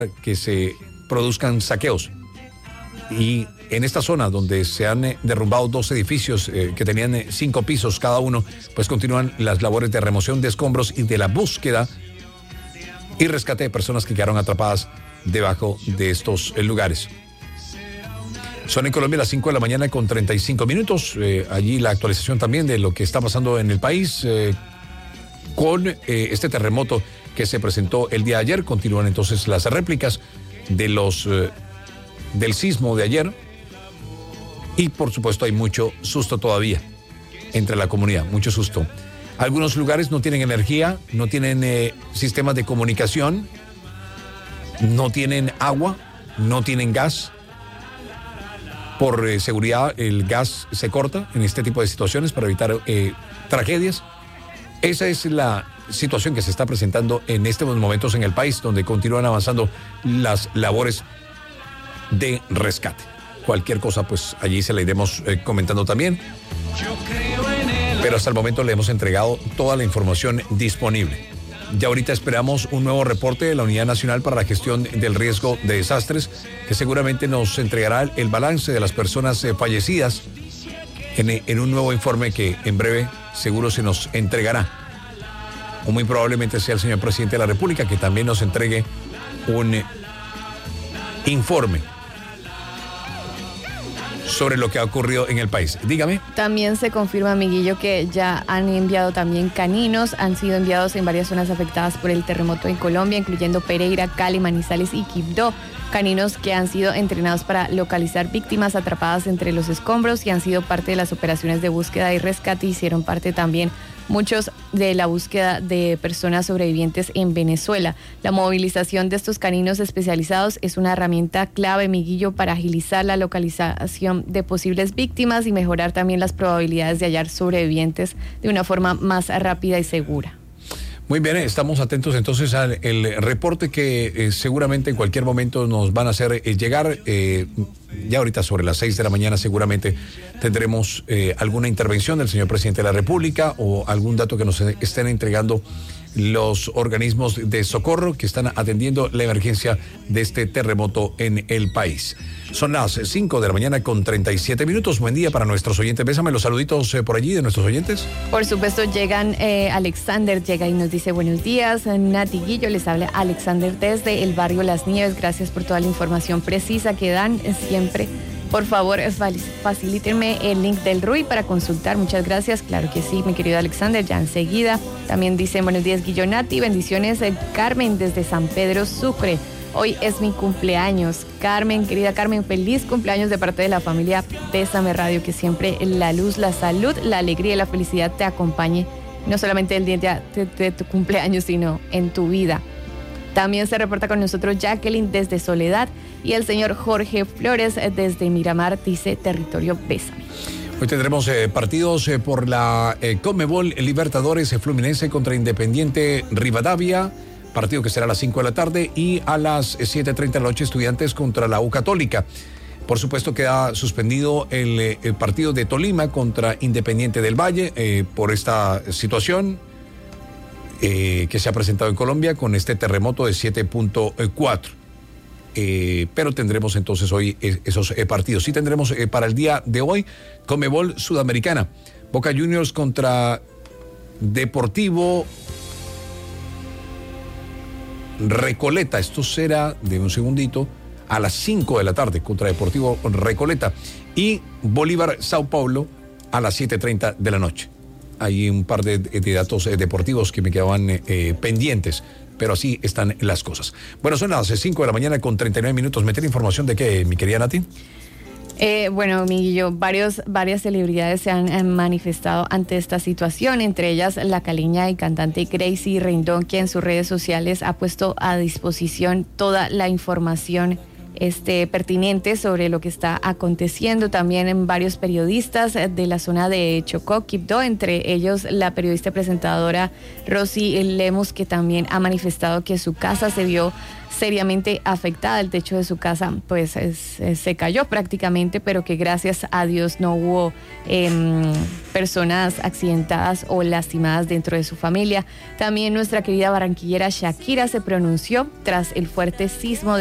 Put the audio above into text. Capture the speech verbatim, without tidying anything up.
que se produzcan saqueos. Y en esta zona donde se han eh, derrumbado dos edificios eh, que tenían eh, cinco pisos cada uno, pues continúan las labores de remoción de escombros y de la búsqueda y rescate de personas que quedaron atrapadas debajo de estos eh, lugares. Son en Colombia las cinco de la mañana con treinta y cinco minutos. Eh, allí la actualización también de lo que está pasando en el país eh, con eh, este terremoto que se presentó el día de ayer. Continúan entonces las réplicas de los eh, del sismo de ayer. Y por supuesto hay mucho susto todavía entre la comunidad, mucho susto. Algunos lugares no tienen energía, no tienen eh, sistemas de comunicación, no tienen agua, no tienen gas. Por eh, seguridad, el gas se corta en este tipo de situaciones para evitar eh, tragedias. Esa es la situación que se está presentando en estos momentos en el país, donde continúan avanzando las labores de rescate. Cualquier cosa, pues allí se la iremos eh, comentando también. Pero hasta el momento le hemos entregado toda la información disponible. Ya ahorita esperamos un nuevo reporte de la Unidad Nacional para la Gestión del Riesgo de Desastres, que seguramente nos entregará el balance de las personas eh, fallecidas en, en un nuevo informe que en breve seguro se nos entregará. O muy probablemente sea el señor presidente de la República que también nos entregue un eh, informe sobre lo que ha ocurrido en el país. Dígame. También se confirma, amiguillo, que ya han enviado también caninos, han sido enviados en varias zonas afectadas por el terremoto en Colombia, incluyendo Pereira, Cali, Manizales y Quibdó. Caninos que han sido entrenados para localizar víctimas atrapadas entre los escombros y han sido parte de las operaciones de búsqueda y rescate. Hicieron parte también muchos de la búsqueda de personas sobrevivientes en Venezuela. La movilización de estos caninos especializados es una herramienta clave, amiguillo, para agilizar la localización de posibles víctimas y mejorar también las probabilidades de hallar sobrevivientes de una forma más rápida y segura. Muy bien, estamos atentos entonces al el reporte que eh, seguramente en cualquier momento nos van a hacer eh, llegar. Eh, ya ahorita sobre las seis de la mañana seguramente tendremos eh, alguna intervención del señor presidente de la República o algún dato que nos estén entregando los organismos de socorro que están atendiendo la emergencia de este terremoto en el país. Son las cinco de la mañana con treinta y siete minutos. Buen día para nuestros oyentes. Bésame los saluditos eh, por allí de nuestros oyentes. Por supuesto, llegan, eh, Alexander llega y nos dice buenos días. Nati Guillo, les habla Alexander desde el barrio Las Nieves. Gracias por toda la información precisa que dan siempre. Por favor, facilítenme el link del R U I para consultar. Muchas gracias. Claro que sí, mi querido Alexander, ya enseguida. También dicen buenos días, Guillonati. Bendiciones, eh, Carmen desde San Pedro Sucre. Hoy es mi cumpleaños. Carmen, querida Carmen, feliz cumpleaños de parte de la familia Bésame Radio. Que siempre la luz, la salud, la alegría y la felicidad te acompañe. No solamente el día de, de tu cumpleaños, sino en tu vida. También se reporta con nosotros Jacqueline desde Soledad y el señor Jorge Flores desde Miramar dice territorio Bésame. Hoy tendremos eh, partidos eh, por la eh, Conmebol Libertadores, eh, Fluminense contra Independiente Rivadavia, partido que será a las cinco de la tarde, y a las siete treinta de la noche Estudiantes contra la U Católica. Por supuesto queda suspendido el, eh, el partido de Tolima contra Independiente del Valle eh, por esta situación eh, que se ha presentado en Colombia con este terremoto de siete punto cuatro. Eh, pero tendremos entonces hoy esos eh, partidos. Sí tendremos eh, para el día de hoy Conmebol Sudamericana, Boca Juniors contra Deportivo Recoleta. Esto será de un segundito a las cinco de la tarde contra Deportivo Recoleta, y Bolívar Sao Paulo a las siete treinta de la noche. Hay un par de, de datos eh, deportivos que me quedaban eh, pendientes, pero así están las cosas. Bueno, son las cinco de la mañana con treinta y nueve minutos. ¿Me tiene información de qué, mi querida Nati? Eh, bueno, Miguelillo, varios, varias celebridades se han eh, manifestado ante esta situación, entre ellas la caleña y cantante Gracie Rendón, que en sus redes sociales ha puesto a disposición toda la información este, pertinentes sobre lo que está aconteciendo. También en varios periodistas de la zona de Chocó, Quibdó, entre ellos la periodista y presentadora Rosy Lemus, que también ha manifestado que su casa se vio seriamente afectada, el techo de su casa pues es, es, se cayó prácticamente, pero que gracias a Dios no hubo eh, personas accidentadas o lastimadas dentro de su familia. También nuestra querida barranquillera Shakira se pronunció tras el fuerte sismo de